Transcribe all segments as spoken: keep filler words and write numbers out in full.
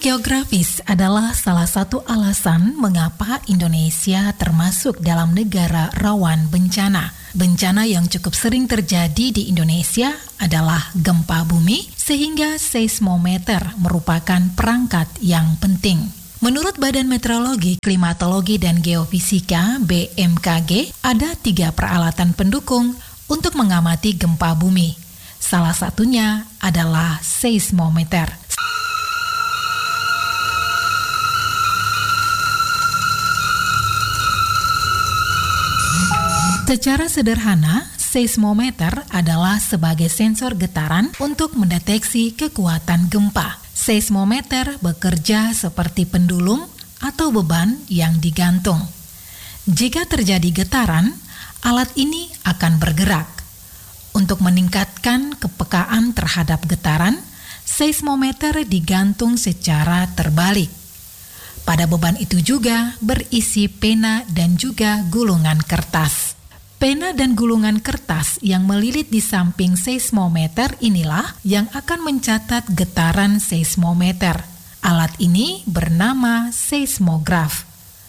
Letak geografis adalah salah satu alasan mengapa Indonesia termasuk dalam negara rawan bencana. Bencana yang cukup sering terjadi di Indonesia adalah gempa bumi, sehingga seismometer merupakan perangkat yang penting. Menurut Badan Meteorologi, Klimatologi, dan Geofisika B M K G, ada tiga peralatan pendukung untuk mengamati gempa bumi. Salah satunya adalah seismometer. Secara sederhana, seismometer adalah sebagai sensor getaran untuk mendeteksi kekuatan gempa. Seismometer bekerja seperti pendulum atau beban yang digantung. Jika terjadi getaran, alat ini akan bergerak. Untuk meningkatkan kepekaan terhadap getaran, seismometer digantung secara terbalik. Pada beban itu juga berisi pena dan juga gulungan kertas. Pena dan gulungan kertas yang melilit di samping seismometer inilah yang akan mencatat getaran seismometer. Alat ini bernama seismograf.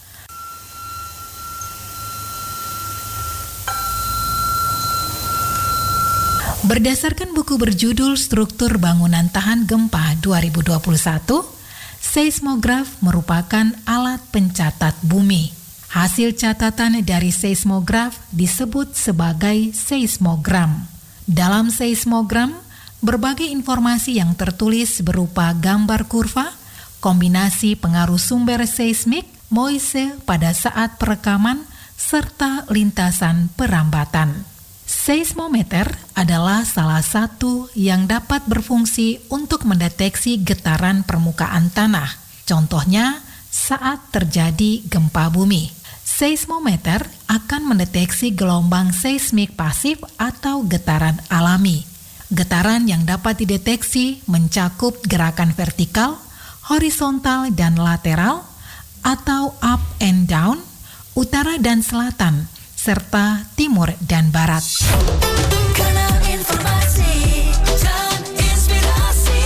Berdasarkan buku berjudul Struktur Bangunan Tahan Gempa dua ribu dua puluh satu, seismograf merupakan alat pencatat bumi. Hasil catatan dari seismograf disebut sebagai seismogram. Dalam seismogram, berbagai informasi yang tertulis berupa gambar kurva, kombinasi pengaruh sumber seismik, moise pada saat perekaman, serta lintasan perambatan. Seismometer adalah salah satu yang dapat berfungsi untuk mendeteksi getaran permukaan tanah. Contohnya, saat terjadi gempa bumi. Seismometer akan mendeteksi gelombang seismik pasif atau getaran alami. Getaran yang dapat dideteksi mencakup gerakan vertikal, horizontal dan lateral, atau up and down, utara dan selatan, serta timur dan barat. Kanal informasi dan inspirasi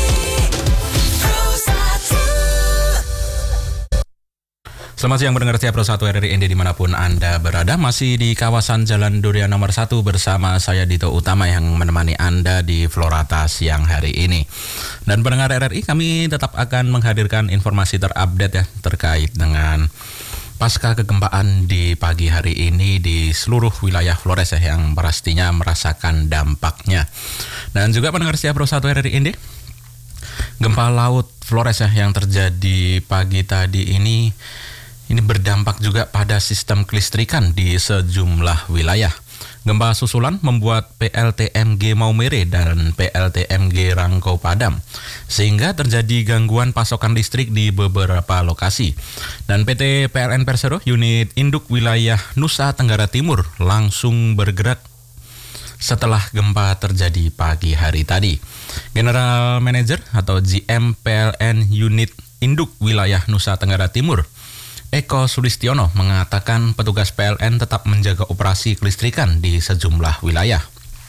Selamat siang pendengar setia Pro satu R R I N D dimanapun Anda berada. Masih di kawasan Jalan Durian nomor satu bersama saya Dito Utama yang menemani Anda di Florata siang hari ini. Dan pendengar R R I, kami tetap akan menghadirkan informasi terupdate ya terkait dengan pasca kegempaan di pagi hari ini di seluruh wilayah Flores ya, yang pastinya merasakan dampaknya. Dan juga pendengar setia Pro satu R R I N D, gempa laut Flores ya yang terjadi pagi tadi ini Ini berdampak juga pada sistem kelistrikan di sejumlah wilayah. Gempa susulan membuat P L T M G Maumere dan P L T M G Rangkau padam, sehingga terjadi gangguan pasokan listrik di beberapa lokasi. Dan P T P L N Persero, unit induk wilayah Nusa Tenggara Timur, langsung bergerak setelah gempa terjadi pagi hari tadi. General Manager atau G M P L N unit induk wilayah Nusa Tenggara Timur, Eko Sulistiono, mengatakan petugas P L N tetap menjaga operasi kelistrikan di sejumlah wilayah.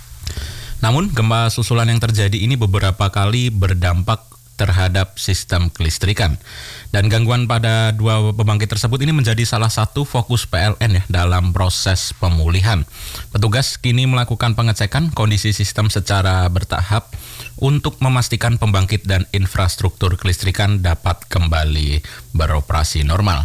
Namun, gempa susulan yang terjadi ini beberapa kali berdampak terhadap sistem kelistrikan. Dan gangguan pada dua pembangkit tersebut ini menjadi salah satu fokus P L N ya dalam proses pemulihan. Petugas kini melakukan pengecekan kondisi sistem secara bertahap untuk memastikan pembangkit dan infrastruktur kelistrikan dapat kembali beroperasi normal.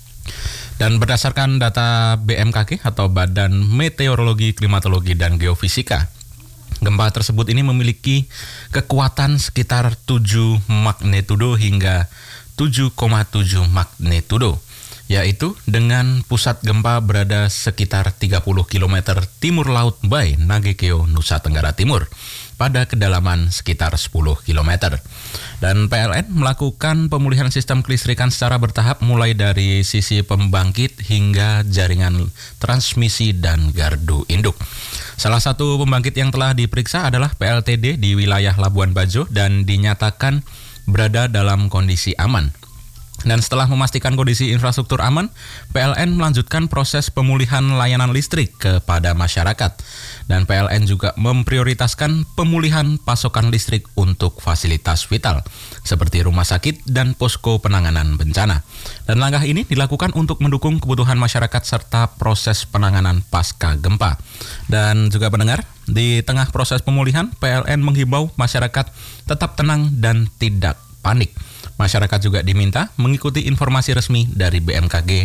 Dan berdasarkan data B M K G atau Badan Meteorologi, Klimatologi, dan Geofisika, gempa tersebut ini memiliki kekuatan sekitar tujuh magnitudo hingga tujuh koma tujuh magnitudo, yaitu dengan pusat gempa berada sekitar tiga puluh kilometer timur laut Bay Nagekeo, Nusa Tenggara Timur, pada kedalaman sekitar sepuluh kilometer. Dan P L N melakukan pemulihan sistem kelistrikan secara bertahap mulai dari sisi pembangkit hingga jaringan transmisi dan gardu induk. Salah satu pembangkit yang telah diperiksa adalah P L T D di wilayah Labuan Bajo dan dinyatakan berada dalam kondisi aman. Dan setelah memastikan kondisi infrastruktur aman, P L N melanjutkan proses pemulihan layanan listrik kepada masyarakat. Dan P L N juga memprioritaskan pemulihan pasokan listrik untuk fasilitas vital, seperti rumah sakit dan posko penanganan bencana. Dan langkah ini dilakukan untuk mendukung kebutuhan masyarakat serta proses penanganan pasca gempa. Dan juga pendengar, di tengah proses pemulihan, P L N menghimbau masyarakat tetap tenang dan tidak panik. Masyarakat juga diminta mengikuti informasi resmi dari B M K G